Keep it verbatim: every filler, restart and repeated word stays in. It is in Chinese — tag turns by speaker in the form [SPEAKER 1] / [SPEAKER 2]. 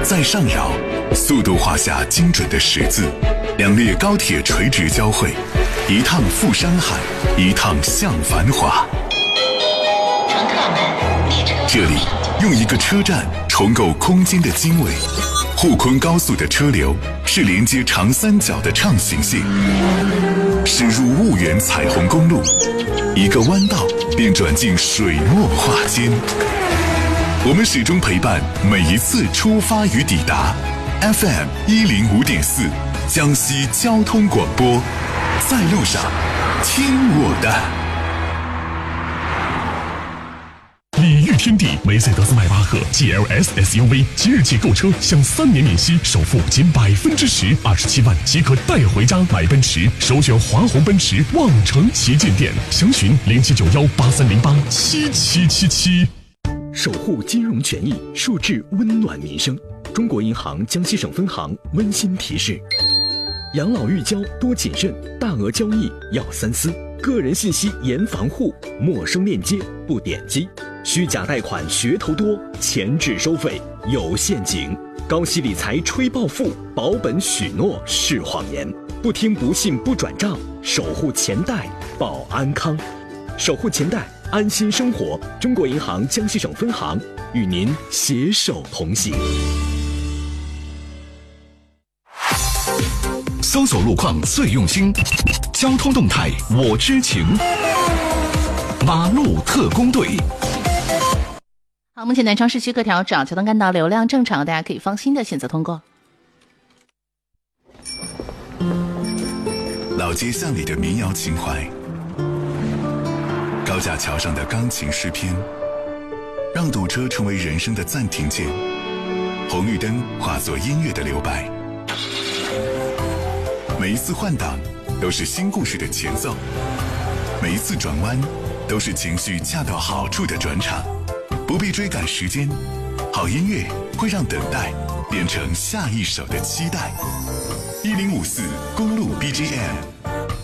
[SPEAKER 1] 在上扰，速度画下精准的十字，两列高铁垂直交汇，一趟赴山海，一趟向繁华。
[SPEAKER 2] 乘客们，列车
[SPEAKER 1] 这里用一个车站重构空间的经纬。沪昆高速的车流是连接长三角的畅行线，驶入婺源彩虹公路，一个弯道便转进水墨画间。我们始终陪伴每一次出发与抵达。F M 一零五点四，江西交通广播，在路上，听我的。
[SPEAKER 3] 礼遇天地，梅赛德斯迈巴赫 G L S S U V 即日起购车享三年免息，首付仅百分之十，二十七万即可带回家。买奔驰，首选华虹奔驰望城旗舰店，详询零七九幺八三零八七七七七。
[SPEAKER 4] 守护金融权益，树质温暖民生。中国银行江西省分行温馨提示：养老预交多谨慎，大额交易要三思，个人信息严防护，陌生链接不点击。虚假贷款噱头多，前置收费有陷阱。高息理财吹暴富，保本许诺是谎言。不听不信不转账，守护钱袋保安康。守护钱袋，安心生活。中国银行江西省分行与您携手同行。
[SPEAKER 5] 搜索路况最用心，交通动态我知情。马路特工队。
[SPEAKER 6] 好，目前南昌市区各条主要交通干道流量正常，大家可以放心的选择通过。
[SPEAKER 1] 老街巷里的民谣情怀，高架桥上的钢琴诗篇，让堵车成为人生的暂停键，红绿灯化作音乐的留白。每一次换挡都是新故事的前奏，每一次转弯都是情绪恰到好处的转场。不必追赶时间，好音乐会让等待变成下一首的期待。一零五四公路 B G M